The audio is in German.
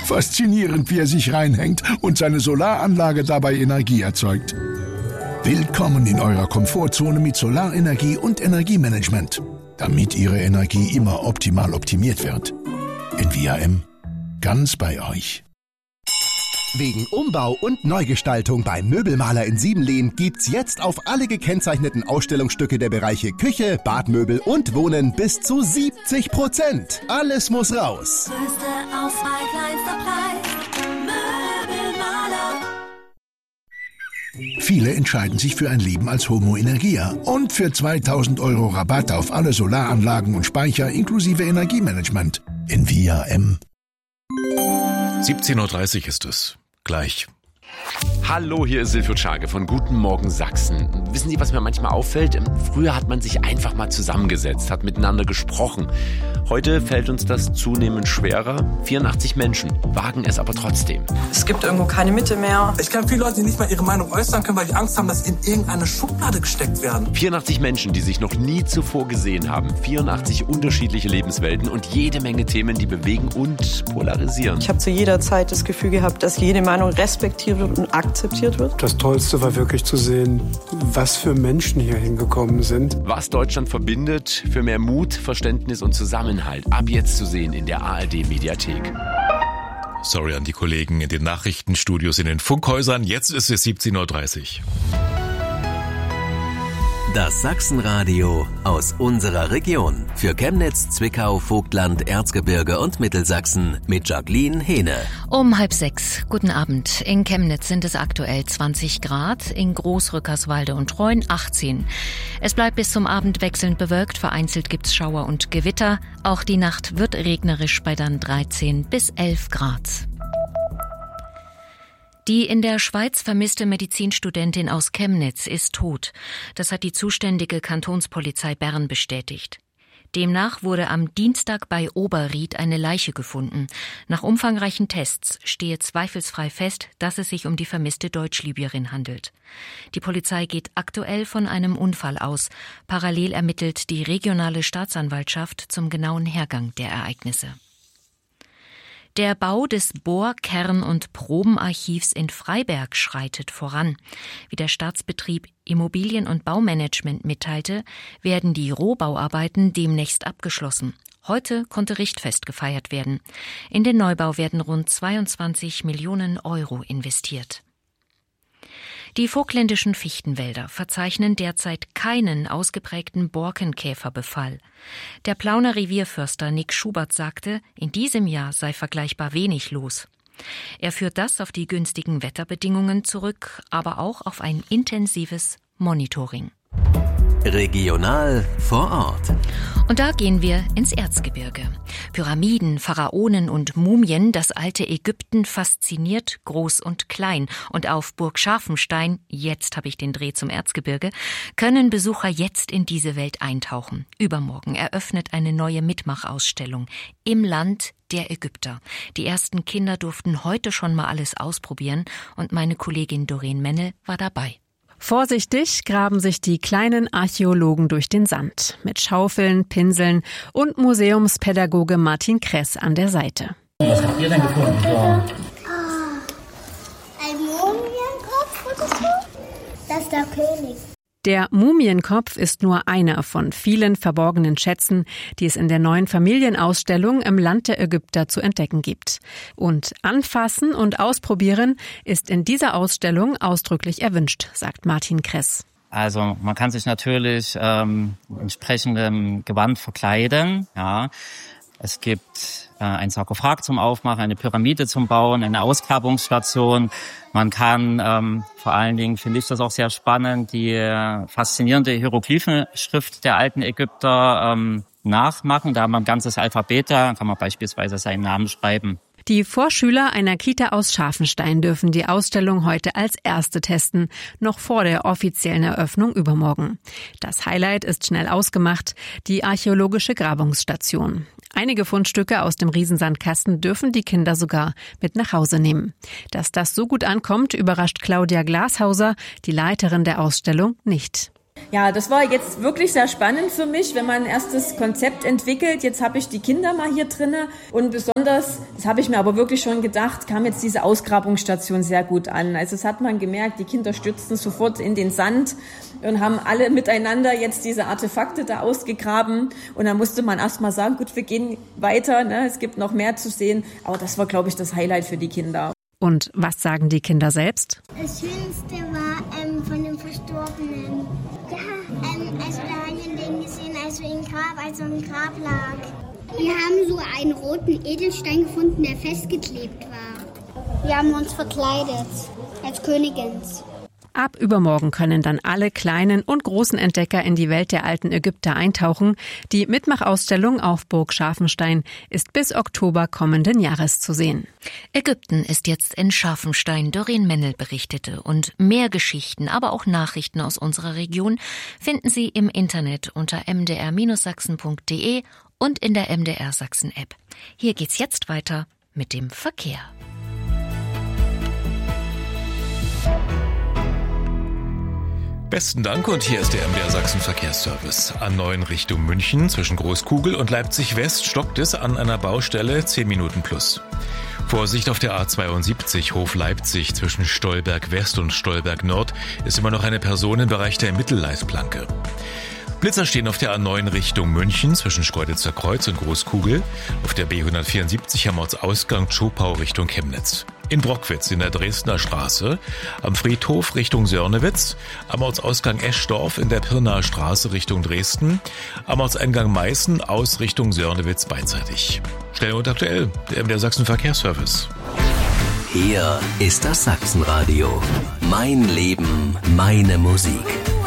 Faszinierend, wie er sich reinhängt und seine Solaranlage dabei Energie erzeugt. Willkommen in eurer Komfortzone mit Solarenergie und Energiemanagement, damit Ihre Energie immer optimal optimiert wird. NVIM, ganz bei euch. Wegen Umbau und Neugestaltung beim Möbelmaler in Siebenlehn gibt's jetzt auf alle gekennzeichneten Ausstellungsstücke der Bereiche Küche, Badmöbel und Wohnen bis zu 70%. Alles muss raus. Größte Auswahl, kleinster Preis. Möbelmaler. Viele entscheiden sich für ein Leben als Homo Energia und für 2.000 € Rabatt auf alle Solaranlagen und Speicher inklusive Energiemanagement. NVIM. 17:30 Uhr ist es. Gleich. Hallo, hier ist Silvio Czage von Guten Morgen Sachsen. Wissen Sie, was mir manchmal auffällt? Früher hat man sich einfach mal zusammengesetzt, hat miteinander gesprochen. Heute fällt uns das zunehmend schwerer. 84 Menschen wagen es aber trotzdem. Es gibt irgendwo keine Mitte mehr. Ich kenne viele Leute, die nicht mal ihre Meinung äußern können, weil die Angst haben, dass sie in irgendeine Schublade gesteckt werden. 84 Menschen, die sich noch nie zuvor gesehen haben. 84 unterschiedliche Lebenswelten und jede Menge Themen, die bewegen und polarisieren. Ich habe zu jeder Zeit das Gefühl gehabt, dass jede Meinung respektiert wird und akzeptiert wird. Das Tollste war wirklich zu sehen, was für Menschen hier hingekommen sind. Was Deutschland verbindet, für mehr Mut, Verständnis und Zusammenhalt. Ab jetzt zu sehen in der ARD-Mediathek. Sorry an die Kollegen in den Nachrichtenstudios in den Funkhäusern. Jetzt ist es 17:30 Uhr. Das Sachsenradio aus unserer Region. Für Chemnitz, Zwickau, Vogtland, Erzgebirge und Mittelsachsen mit Jacqueline Hehne. Um 5:30. Guten Abend. In Chemnitz sind es aktuell 20 Grad, in Großrückerswalde und Treuen 18. Es bleibt bis zum Abend wechselnd bewölkt, vereinzelt gibt's Schauer und Gewitter. Auch die Nacht wird regnerisch bei dann 13 bis 11 Grad. Die in der Schweiz vermisste Medizinstudentin aus Chemnitz ist tot. Das hat die zuständige Kantonspolizei Bern bestätigt. Demnach wurde am Dienstag bei Oberried eine Leiche gefunden. Nach umfangreichen Tests stehe zweifelsfrei fest, dass es sich um die vermisste Deutschlibyerin handelt. Die Polizei geht aktuell von einem Unfall aus. Parallel ermittelt die regionale Staatsanwaltschaft zum genauen Hergang der Ereignisse. Der Bau des Bohr-, Kern- und Probenarchivs in Freiberg schreitet voran. Wie der Staatsbetrieb Immobilien- und Baumanagement mitteilte, werden die Rohbauarbeiten demnächst abgeschlossen. Heute konnte Richtfest gefeiert werden. In den Neubau werden rund 22 Millionen € investiert. Die vogtländischen Fichtenwälder verzeichnen derzeit keinen ausgeprägten Borkenkäferbefall. Der Plauner Revierförster Nick Schubert sagte, in diesem Jahr sei vergleichbar wenig los. Er führt das auf die günstigen Wetterbedingungen zurück, aber auch auf ein intensives Monitoring. Regional vor Ort. Und da gehen wir ins Erzgebirge. Pyramiden, Pharaonen und Mumien, das alte Ägypten fasziniert groß und klein. Und auf Burg Scharfenstein, jetzt habe ich den Dreh zum Erzgebirge, können Besucher jetzt in diese Welt eintauchen. Übermorgen eröffnet eine neue Mitmachausstellung im Land der Ägypter. Die ersten Kinder durften heute schon mal alles ausprobieren und meine Kollegin Doreen Mennel war dabei. Vorsichtig graben sich die kleinen Archäologen durch den Sand. Mit Schaufeln, Pinseln und Museumspädagoge Martin Kress an der Seite. Was habt ihr denn gefunden? Ein Mumienkopf oder so? Das ist der König. Der Mumienkopf ist nur einer von vielen verborgenen Schätzen, die es in der neuen Familienausstellung im Land der Ägypter zu entdecken gibt. Und anfassen und ausprobieren ist in dieser Ausstellung ausdrücklich erwünscht, sagt Martin Kress. Also man kann sich natürlich entsprechendem Gewand verkleiden. Ja. Es gibt ein Sarkophag zum Aufmachen, eine Pyramide zum Bauen, eine Ausgrabungsstation. Man kann, vor allen Dingen finde ich das auch sehr spannend, die faszinierende Hieroglyphenschrift der alten Ägypter nachmachen. Da haben wir ein ganzes Alphabet, da kann man beispielsweise seinen Namen schreiben. Die Vorschüler einer Kita aus Scharfenstein dürfen die Ausstellung heute als erste testen, noch vor der offiziellen Eröffnung übermorgen. Das Highlight ist schnell ausgemacht, die archäologische Grabungsstation. Einige Fundstücke aus dem Riesensandkasten dürfen die Kinder sogar mit nach Hause nehmen. Dass das so gut ankommt, überrascht Claudia Glashauser, die Leiterin der Ausstellung, nicht. Ja, das war jetzt wirklich sehr spannend für mich, wenn man erst das Konzept entwickelt. Jetzt habe ich die Kinder mal hier drinne und besonders, das habe ich mir aber wirklich schon gedacht, kam jetzt diese Ausgrabungsstation sehr gut an. Also das hat man gemerkt, die Kinder stürzten sofort in den Sand und haben alle miteinander jetzt diese Artefakte da ausgegraben. Und dann musste man erst mal sagen, gut, wir gehen weiter, ne? Es gibt noch mehr zu sehen. Aber das war, glaube ich, das Highlight für die Kinder. Und was sagen die Kinder selbst? Das Schönste war von dem Verstorbenen. Ja, also da haben wir den gesehen, als wir im Grab lag. Wir haben so einen roten Edelstein gefunden, der festgeklebt war. Wir haben uns verkleidet als Königins. Ab übermorgen können dann alle kleinen und großen Entdecker in die Welt der alten Ägypter eintauchen. Die Mitmachausstellung auf Burg Scharfenstein ist bis Oktober kommenden Jahres zu sehen. Ägypten ist jetzt in Scharfenstein. Doreen Mennel berichtete. Und mehr Geschichten, aber auch Nachrichten aus unserer Region finden Sie im Internet unter mdr-sachsen.de und in der MDR Sachsen App. Hier geht's jetzt weiter mit dem Verkehr. Besten Dank und hier ist der MDR Sachsen Verkehrsservice. A9 Richtung München zwischen Großkugel und Leipzig West stockt es an einer Baustelle 10 Minuten plus. Vorsicht auf der A72 Hof Leipzig zwischen Stolberg West und Stolberg Nord ist immer noch eine Person im Bereich der Mittelleitplanke. Blitzer stehen auf der A9 Richtung München zwischen Schkeuditzer Kreuz und Großkugel, auf der B174 am Ortsausgang Zschopau Richtung Chemnitz. In Brockwitz in der Dresdner Straße, am Friedhof Richtung Sörnewitz, am Ortsausgang Eschdorf in der Pirnaer Straße Richtung Dresden, am Ortseingang Meißen aus Richtung Sörnewitz beidseitig. Schnell und aktuell, der MDR Sachsen Verkehrsservice. Hier ist das Sachsenradio. Mein Leben, meine Musik.